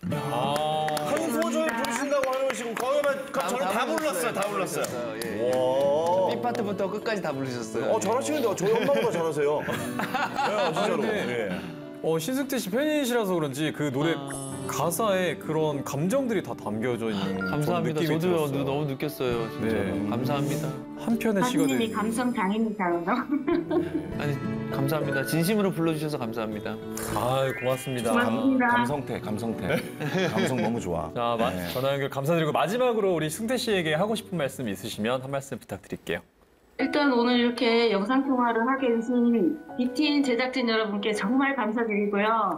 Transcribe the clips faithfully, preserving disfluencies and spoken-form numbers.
아. 한 소절 부르신다고 하는 것이고 거기만 저를 다 불렀어요. 다 불렀어요. 예, 예. 와. B 파트부터 끝까지 다 부르셨어요. 어, 잘하시는데 저희 엄마보다 잘하세요. 네, 진짜로. 근데 예. 어, 신승태 씨 팬이시라서 그런지 그 노래 가사에 그런 감정들이 다 담겨져 있는 그런 감사합니다. 느낌이 저도요. 들었어요. 너무 느꼈어요. 진짜. 네. 감사합니다. 한편의 시가 가수님이 되는. 감성 장인이잖아요. 아니 감사합니다. 진심으로 불러주셔서 감사합니다. 아, 고맙습니다. 고맙습니다. 감성태, 감성태. 감성 너무 좋아. 자, 마- 네. 전화 연결 감사드리고 마지막으로 우리 승태 씨에게 하고 싶은 말씀 있으시면 한 말씀 부탁드릴게요. 일단 오늘 이렇게 영상 통화를 하게 해주신 비티엔 제작진 여러분께 정말 감사드리고요.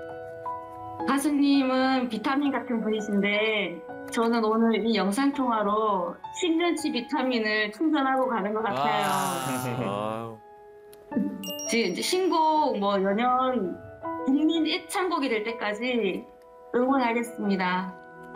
가수님은 비타민 같은 분이신데 저는 오늘 이 영상 통화로 십 년치 비타민을 충전하고 가는 것 같아요. 아, 지금 이제 신곡 뭐 연연 국민 애창곡이 될 때까지 응원하겠습니다.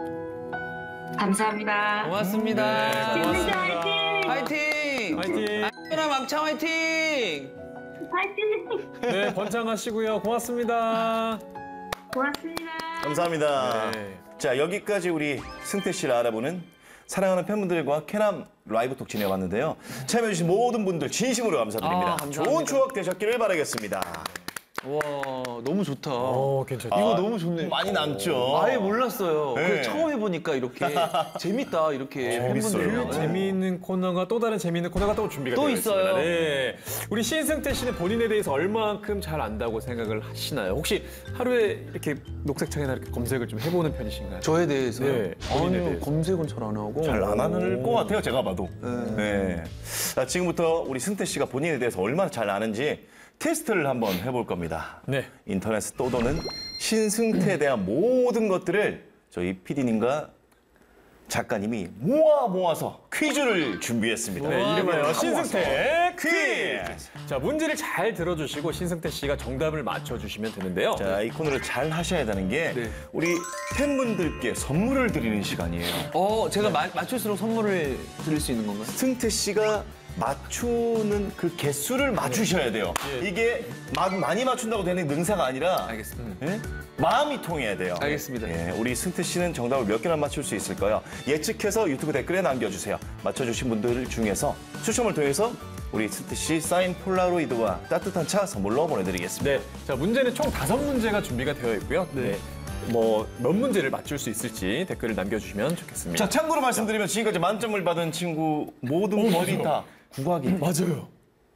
감사합니다. 고맙습니다. 네, 김민재 고맙습니다. 화이팅! 화이팅! 화이팅! 안녕하세요, 막창 화이팅! 화이팅! 네, 번창하시고요. 고맙습니다. 고맙습니다. 감사합니다. 네. 자, 여기까지 우리 승태 씨를 알아보는 사랑하는 팬분들과 캐남 라이브 톡 진행해봤는데요. 참여해주신 모든 분들 진심으로 감사드립니다. 아, 감사합니다. 좋은 추억 되셨기를 바라겠습니다. 와 너무 좋다. 어, 괜찮다. 이거 너무 좋네. 많이 남죠. 아예 몰랐어요. 네. 그래서 처음 해보니까 이렇게 재밌다 이렇게 재밌어요. 팬분들. 그 재미있는 코너가 또 다른 재미있는 코너가 또 준비가 또 되어 있어요. 있습니다. 네. 우리 신승태 씨는 본인에 대해서 얼마만큼 잘 안다고 생각을 하시나요? 혹시 하루에 이렇게 녹색창에나 이렇게 검색을 좀 해보는 편이신가요? 저에 대해서 네, 본인에 아니요 대해서. 검색은 잘 안 하고 잘 안 하는 것 같아요, 제가 봐도. 네. 자, 지금부터 우리 승태 씨가 본인에 대해서 얼마나 잘 아는지 테스트를 한번 해볼 겁니다. 네. 인터넷 떠도는 신승태에 대한 모든 것들을 저희 피디님과 작가님이 모아 모아서 퀴즈를 준비했습니다. 네, 이름하여 모아서 신승태 퀴즈. 퀴즈. 자, 문제를 잘 들어주시고 신승태 씨가 정답을 맞춰주시면 되는데요. 자, 이 코너를 잘 하셔야 되는 게 네. 우리 팬분들께 선물을 드리는 시간이에요. 어 제가 마- 맞출수록 선물을 드릴 수 있는 건가요? 승태 씨가 맞추는 그 개수를 맞추셔야 돼요. 예. 이게 마- 많이 맞춘다고 되는 능사가 아니라 알겠습니다. 예? 마음이 통해야 돼요. 알겠습니다. 예, 우리 승태 씨는 정답을 몇 개나 맞출 수 있을까요? 예측해서 유튜브 댓글에 남겨주세요. 맞춰주신 분들 중에서 추첨을 통해서 우리 승태 씨 사인 폴라로이드와 따뜻한 차 선물로 보내드리겠습니다. 네. 자, 문제는 총 다섯 문제가 준비가 되어 있고요. 네. 뭐, 몇 문제를 맞출 수 있을지 댓글을 남겨주시면 좋겠습니다. 자, 참고로 말씀드리면 지금까지 만점을 받은 친구 모든 분들이 다 국악이 맞아요.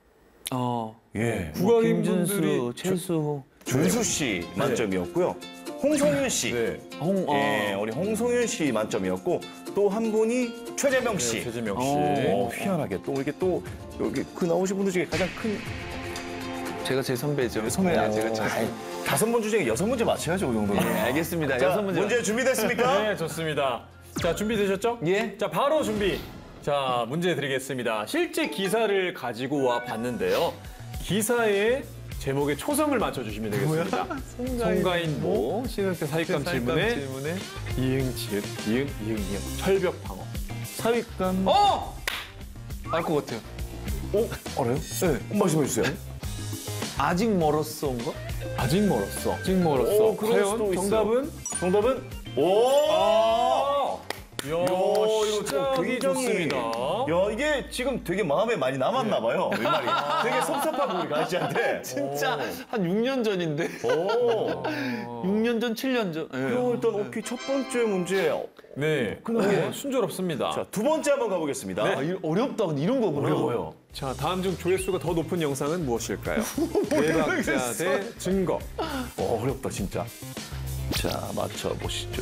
어 예. 국악인 김준수, 분들이 최수호, 준수 씨 만점이었고요. 홍성윤 씨. 네. 홍 어. 예, 우리 홍성윤 씨 만점이었고 또 한 분이 최재명 씨. 네, 최재명 씨. 어, 희한하게 또 이게 또 여기 그 나오신 분들 중에 가장 큰 제가 제 선배죠. 선배야. 네, 제가 제 아이, 다섯 문제 중에 여섯 문제 맞춰야죠, 그 정도는. 네, 알겠습니다. 자, 여섯 문제. 문제 준비됐습니까? 네, 좋습니다. 자, 준비되셨죠? 예. 자, 바로 준비. 자, 문제 드리겠습니다. 실제 기사를 가지고 와 봤는데요. 기사의 제목의 초성을 맞춰주시면 되겠습니다. 송가인 모, 신승태 사익감 질문에 질문에. 이응, 지읒, 이응, 이응, 이응, 철벽 방어. 사윗감. 어! 알 것 같아요. 어? 알아요? 네. 말씀해 주세요. 아직 멀었어인가? 아직 멀었어. 아직 멀었어. 오, 그럴 수도 과연 있어요. 정답은? 정답은? 오! 아! 이야, 야, 이거 시작이 굉장히 좋습니다. 야, 이게 지금 되게 마음에 많이 남았나 봐요. 이 말이. 되게 섭섭하고 우리 가시한테. 진짜 한 육 년 전인데. 오. 육 년 전, 칠 년 전. 예. 그럼 일단 오케이 첫 번째 문제. 네, 근데- 어, 순조롭습니다. 자, 두 번째 한번 가보겠습니다. 아, 이- 어렵다. 근데 이런 거구나. 어려워요. 자, 다음 중 조회수가 더 높은 영상은 무엇일까요? 대박자 대 증거. 어, 어렵다 진짜. 자, 맞춰보시죠.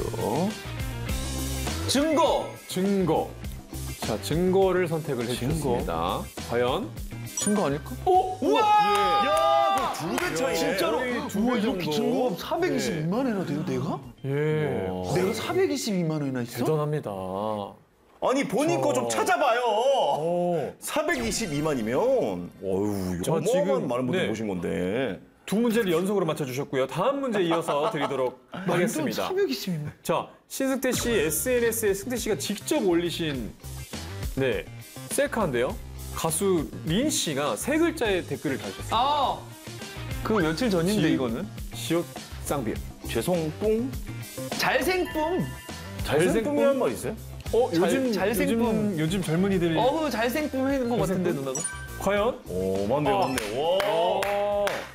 증거! 증거. 자, 증거를 선택을 해주셨습니다. 과연? 증거 아닐까? 오! 우와! 야, 그 두 배 차이네. 진짜로? 여기 두 우와, 배 이렇게 정도. 증거가 사백이십이만 원이나 돼요, 내가? 예. 내가 사백이십이만 원이나 있어? 대단합니다. 아니, 본인 거 좀 저- 찾아봐요. 오. 사백이십이만이면 어휴, 저 이거 어마어마한 지금- 많은 분들 네. 보신 건데. 두 문제를 연속으로 맞춰주셨고요. 다음 문제 이어서 드리도록 하겠습니다. 사백이십이만. 자, 신승태 씨 에스엔에스에 승태 씨가 직접 올리신 네 셀카인데요. 가수 린 씨가 세 글자의 댓글을 달셨어요. 아! 그 며칠 전인데, 지- 이거는? 시옷 쌍비읍. 죄송뿡. 잘생쁨. 잘생품이란 말 있어요? 어, 요즘 잘생품. 요즘, 요즘 젊은이들이 어우, 잘생쁨 하는 것 같은데, 누나가? 과연? 오, 맞네요, 맞네요. 와. 어,